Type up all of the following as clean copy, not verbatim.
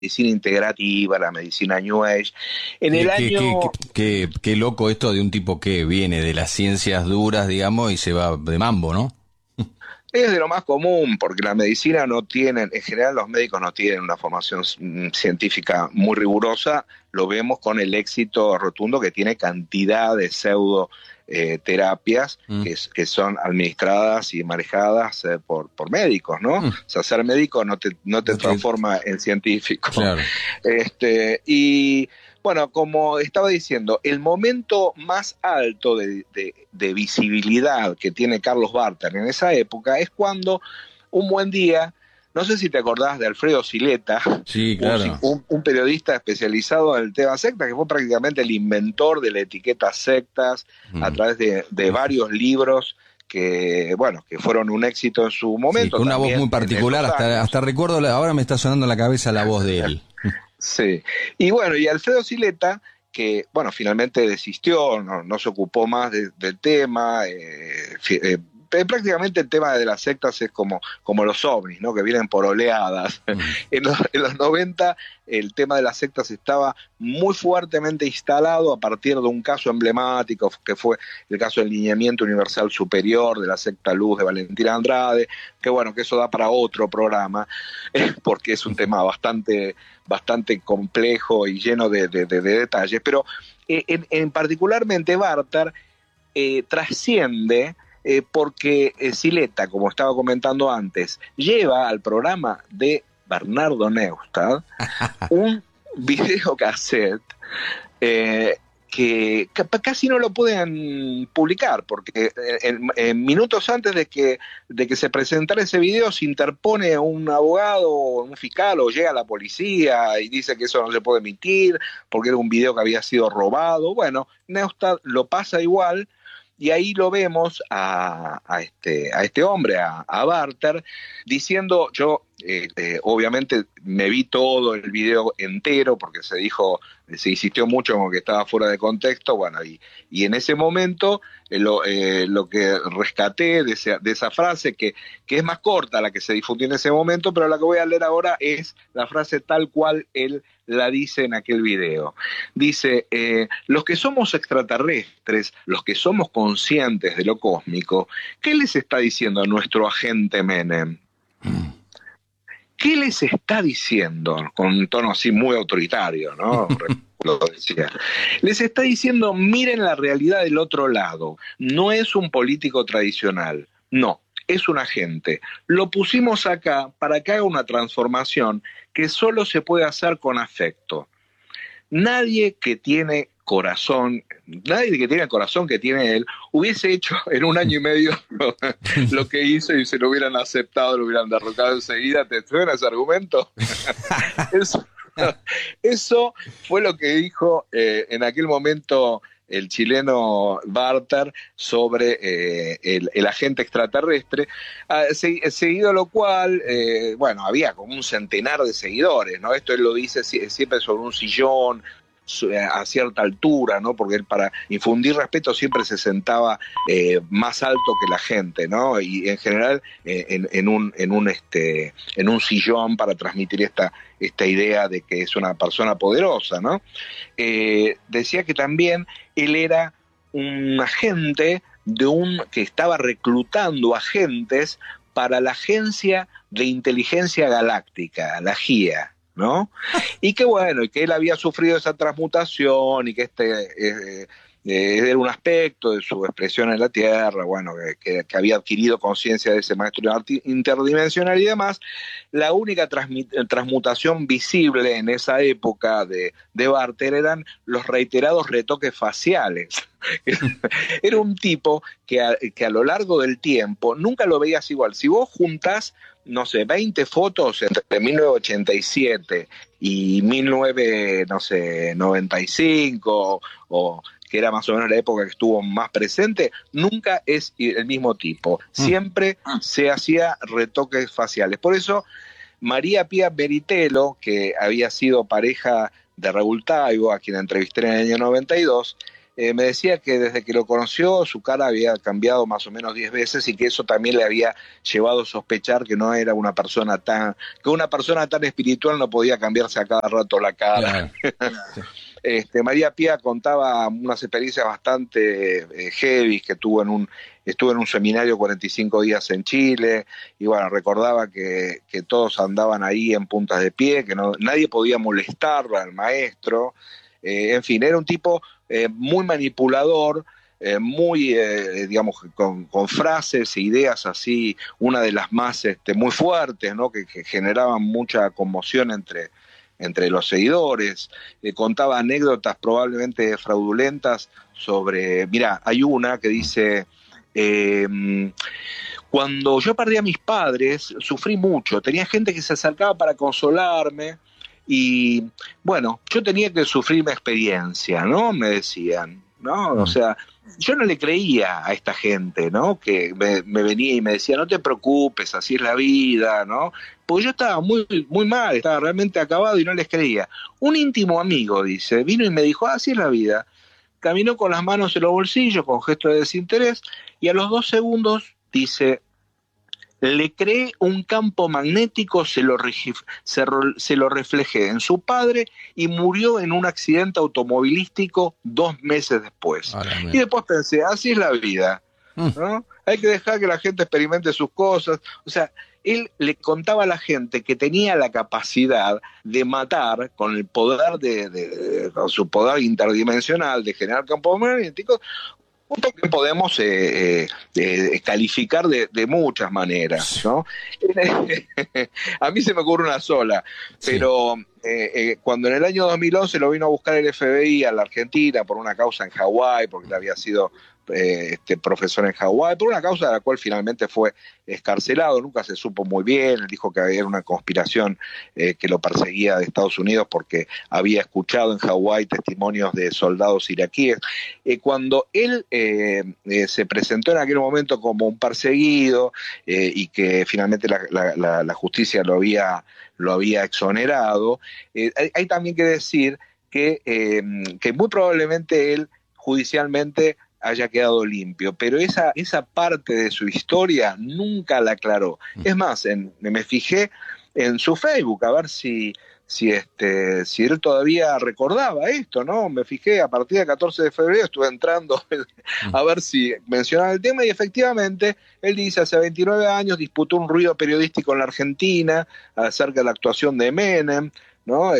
medicina integrativa, la medicina New Age. En el Qué, año qué loco esto de un tipo que viene de las ciencias duras, digamos, y se va de mambo, ¿no? Es de lo más común, porque la medicina no tiene, en general los médicos no tienen una formación científica muy rigurosa, lo vemos con el éxito rotundo que tiene cantidad de pseudo terapias Mm, que son administradas y manejadas por médicos, ¿no? O mm, sea, ser médico no te no te- transforma en científico. claro. Y bueno, como estaba diciendo, el momento más alto de visibilidad que tiene Carlos Barter en esa época es cuando un buen día, no sé si te acordás de Alfredo Sileta, Sí, claro. un periodista especializado en el tema sectas, que fue prácticamente el inventor de la etiqueta sectas a Mm. través de varios libros que, bueno, que fueron un éxito en su Sí, momento con una voz muy también en particular, esos años. hasta recuerdo, ahora me está sonando en la cabeza la voz de él. Sí, y bueno, y Alfredo Sileta, que bueno, finalmente desistió, no se ocupó más del tema, prácticamente el tema de las sectas es como los ovnis, ¿no? Que vienen por oleadas. Mm. En los 90 el tema de las sectas estaba muy fuertemente instalado a partir de un caso emblemático que fue el caso del lineamiento universal superior de la secta Luz de Valentina Andrade, que bueno, que eso da para otro programa, porque es un tema bastante complejo y lleno de detalles, pero en particularmente Barter trasciende porque Sileta, como estaba comentando antes, lleva al programa de Bernardo Neustadt un videocassette eh, que casi no lo pueden publicar, porque en minutos antes de que se presentara ese video se interpone un abogado, un fiscal o llega la policía y dice que eso no se puede emitir porque era un video que había sido robado. Bueno, Neustadt lo pasa igual y ahí lo vemos a este hombre, a Barter, diciendo, yo obviamente me vi todo el video entero porque se insistió mucho como que estaba fuera de contexto, bueno, y en ese momento lo que rescaté de esa frase, que es más corta la que se difundió en ese momento, pero la que voy a leer ahora es la frase tal cual él la dice en aquel video. Dice, los que somos extraterrestres, los que somos conscientes de lo cósmico, ¿qué les está diciendo a nuestro agente Menem? Mm. ¿Qué les está diciendo? Con un tono así muy autoritario, ¿no? Lo decía. Les está diciendo, miren la realidad del otro lado. No es un político tradicional, no, es un agente. Lo pusimos acá para que haga una transformación que solo se puede hacer con afecto. Nadie que tiene corazón, nadie que tiene el corazón que tiene él, hubiese hecho en un año y medio lo que hizo y se lo hubieran aceptado, lo hubieran derrocado enseguida. ¿Te suena ese argumento? Eso, eso fue lo que dijo en aquel momento el chileno Barter sobre el agente extraterrestre, seguido lo cual, bueno, había como un centenar de seguidores, ¿no? Esto él lo dice siempre sobre un sillón, a cierta altura, ¿no? Porque él para infundir respeto siempre se sentaba más alto que la gente, ¿no? Y en general en un sillón para transmitir esta idea de que es una persona poderosa, ¿no? Decía que también él era un agente que estaba reclutando agentes para la Agencia de Inteligencia Galáctica, la GIA, ¿no? Y que bueno, y que él había sufrido esa transmutación y que era un aspecto de su expresión en la Tierra, bueno, que había adquirido conciencia de ese maestro interdimensional y demás. La única transmutación visible en esa época de Barter eran los reiterados retoques faciales. Era un tipo que a lo largo del tiempo nunca lo veías igual. Si vos juntás, no sé, 20 fotos entre 1987 y 19, no sé, 95 o que era más o menos la época que estuvo más presente, nunca es el mismo tipo. Mm. Siempre se hacía retoques faciales. Por eso María Pía Beritelo, que había sido pareja de Raúl Taibo, a quien entrevisté en el año 92, me decía que desde que lo conoció su cara había cambiado más o menos 10 veces y que eso también le había llevado a sospechar que no era que una persona tan espiritual no podía cambiarse a cada rato la cara. Claro. Sí. María Pía contaba unas experiencias bastante heavy que estuvo en un seminario 45 días en Chile, y bueno, recordaba que todos andaban ahí en puntas de pie, que nadie podía molestarlo al maestro. En fin, era un tipo muy manipulador, muy, digamos, con frases e ideas así, una de las más muy fuertes, ¿no? Que generaban mucha conmoción entre los seguidores. Contaba anécdotas probablemente fraudulentas sobre, mira, hay una que dice, cuando yo perdí a mis padres, sufrí mucho, tenía gente que se acercaba para consolarme, y bueno, yo tenía que sufrir mi experiencia, ¿no? Me decían, ¿no? O sea, yo no le creía a esta gente, ¿no? Que me venía y me decía, no te preocupes, así es la vida, ¿no? Porque yo estaba muy, muy mal, estaba realmente acabado y no les creía. Un íntimo amigo, dice, vino y me dijo, así es la vida. Caminó con las manos en los bolsillos, con gesto de desinterés, y a los 2 segundos, dice, le creé un campo magnético, se lo reflejé en su padre y murió en un accidente automovilístico 2 meses después. Y después pensé, así es la vida, ¿no? Hay que dejar que la gente experimente sus cosas. O sea, él le contaba a la gente que tenía la capacidad de matar con el poder con su poder interdimensional de generar campos magnéticos, punto que podemos calificar de muchas maneras, ¿no? A mí se me ocurre una sola, pero cuando en el año 2011 lo vino a buscar el FBI a la Argentina por una causa en Hawái, porque él había sido profesor en Hawái, por una causa de la cual finalmente fue escarcelado, nunca se supo muy bien, él dijo que había una conspiración que lo perseguía de Estados Unidos porque había escuchado en Hawái testimonios de soldados iraquíes. Cuando él se presentó en aquel momento como un perseguido y que finalmente la justicia lo había exonerado, hay también que decir que muy probablemente él judicialmente haya quedado limpio, pero esa parte de su historia nunca la aclaró. Es más, me fijé en su Facebook a ver si él todavía recordaba esto, ¿no? Me fijé a partir del 14 de febrero, estuve entrando a ver si mencionaba el tema, y efectivamente él dice, hace 29 años disputó un ruido periodístico en la Argentina acerca de la actuación de Menem, ¿no?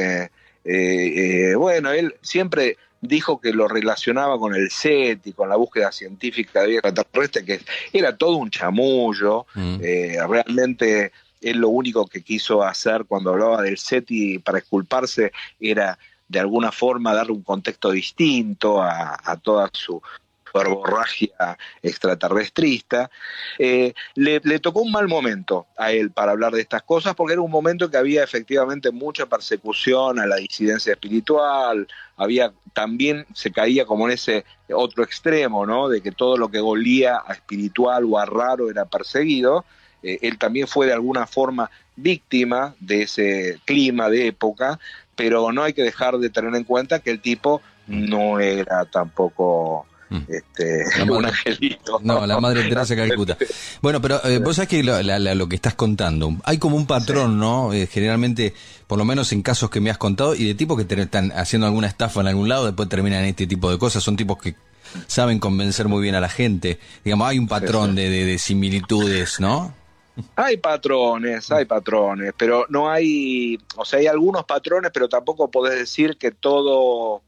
Bueno, él siempre dijo que lo relacionaba con el SET y con la búsqueda científica de vida extraterrestre, que era todo un chamullo. Realmente él lo único que quiso hacer cuando hablaba del SETI para exculparse era de alguna forma darle un contexto distinto a toda su verborragia extraterrestrista. Le tocó un mal momento a él para hablar de estas cosas, porque era un momento que había efectivamente mucha persecución a la disidencia espiritual, también se caía como en ese otro extremo, ¿no? De que todo lo que olía a espiritual o a raro era perseguido. Él también fue de alguna forma víctima de ese clima de época, pero no hay que dejar de tener en cuenta que el tipo no era tampoco un angelito. No, la Madre Teresa de Calcuta. Bueno, pero vos sabés que lo que estás contando, hay como un patrón, ¿no? Generalmente, por lo menos en casos que me has contado, y de tipos que están haciendo alguna estafa en algún lado, después terminan en este tipo de cosas, son tipos que saben convencer muy bien a la gente. Digamos, hay un patrón de similitudes, ¿no? Hay patrones, pero no hay, o sea, hay algunos patrones, pero tampoco podés decir que todo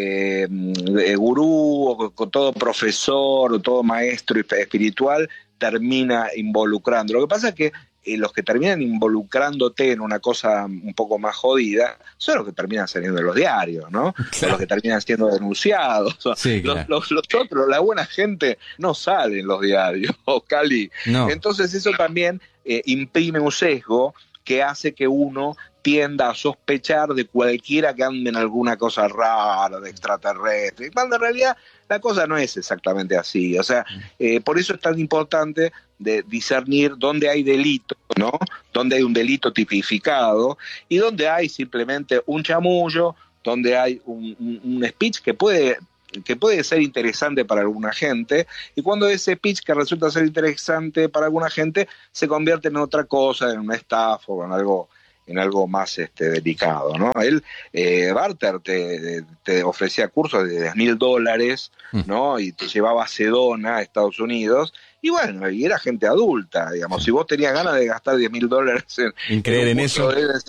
gurú o todo profesor o todo maestro espiritual termina involucrando. Lo que pasa es que los que terminan involucrándote en una cosa un poco más jodida son los que terminan saliendo de los diarios, ¿no? Claro. O los que terminan siendo denunciados. Sí, claro. los otros, la buena gente, no sale en los diarios, Cali. No. Entonces eso también imprime un sesgo que hace que uno tienda a sospechar de cualquiera que ande en alguna cosa rara, de extraterrestre, cuando en realidad la cosa no es exactamente así. O sea, por eso es tan importante de discernir dónde hay delito, ¿no? Dónde hay un delito tipificado y dónde hay simplemente un chamullo, donde hay un speech que puede que puede ser interesante para alguna gente, y cuando ese pitch que resulta ser interesante para alguna gente se convierte en otra cosa, en una estafa o en algo más delicado, ¿no? Él, Barter te ofrecía cursos de $10.000, ¿no? Y te llevaba a Sedona, a Estados Unidos, y bueno, y era gente adulta, digamos. Si vos tenías ganas de gastar $10.000 en creer en eso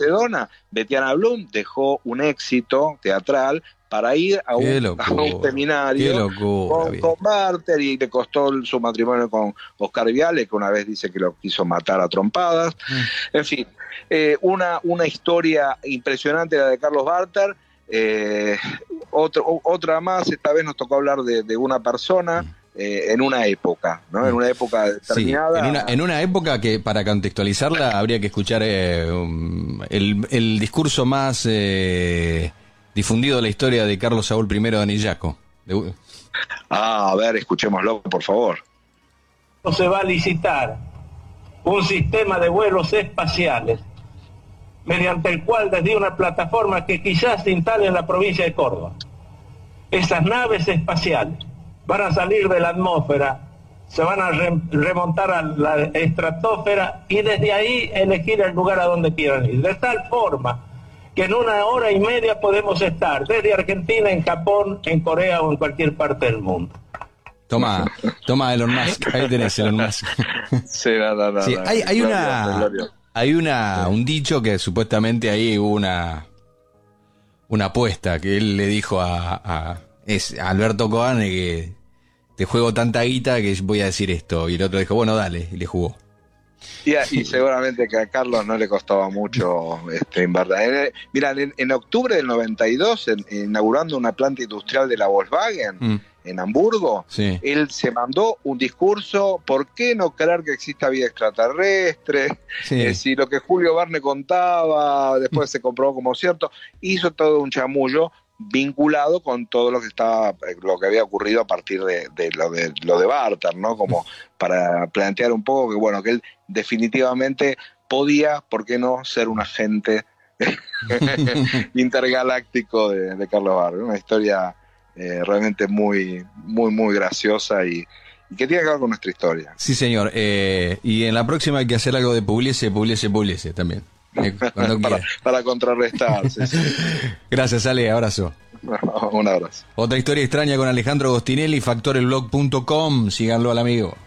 Sí, en una época que, para contextualizarla, habría que escuchar el discurso más difundido de la historia de Carlos Saúl I de Anillaco. A ver, escuchémoslo, por favor. Se va a licitar un sistema de vuelos espaciales mediante el cual, desde una plataforma que quizás se instale en la provincia de Córdoba, esas naves espaciales van a salir de la atmósfera, se van a remontar a la estratosfera y desde ahí elegir el lugar a donde quieran ir, de tal forma que en 1 hora y media podemos estar desde Argentina, en Japón, en Corea o en cualquier parte del mundo. Toma Elon Musk, ahí tenés Elon Musk. Sí, sí, hay un dicho que supuestamente ahí hubo una apuesta que él le dijo a Alberto Cohen, que te juego tanta guita que voy a decir esto, y el otro dijo, bueno, dale, y le jugó. Y seguramente que a Carlos no le costaba mucho invertir. Mira, en octubre del 92, inaugurando una planta industrial de la Volkswagen en Hamburgo, sí, él se mandó un discurso: ¿por qué no creer que exista vida extraterrestre? Sí. Si lo que Julio Verne contaba después se comprobó como cierto. Hizo todo un chamullo vinculado con todo lo que había ocurrido a partir de lo de Barter, ¿no? Como para plantear un poco que, bueno, que él definitivamente podía, ¿por qué no?, ser un agente intergaláctico de Carlos Barter. Una historia realmente muy, muy, muy graciosa y que tiene que ver con nuestra historia. Sí, señor. Y en la próxima hay que hacer algo de Pugliese también. Para contrarrestar. Sí. Gracias, Ale, abrazo. Un abrazo. Otra historia extraña con Alejandro Agostinelli, factorelblog.com, síganlo al amigo.